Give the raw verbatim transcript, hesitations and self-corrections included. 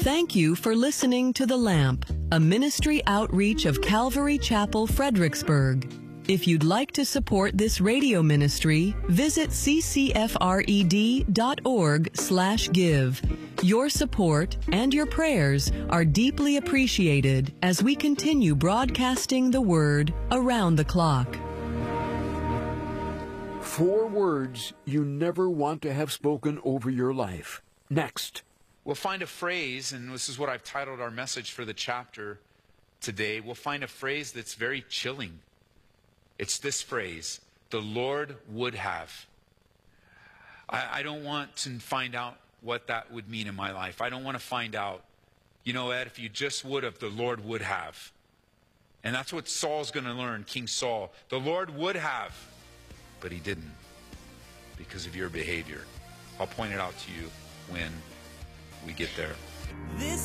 Thank you for listening to The Lamp, a ministry outreach of Calvary Chapel, Fredericksburg. If you'd like to support this radio ministry, visit c c f r e d dot org slash give. Your support and your prayers are deeply appreciated as we continue broadcasting the Word around the clock. Four words you never want to have spoken over your life. Next. We'll find a phrase, and this is what I've titled our message for the chapter today. We'll find a phrase that's very chilling. It's this phrase, the Lord would have. I, I don't want to find out what that would mean in my life. I don't want to find out, you know, Ed, if you just would have, the Lord would have. And that's what Saul's going to learn, King Saul. The Lord would have, but he didn't because of your behavior. I'll point it out to you when we get there. This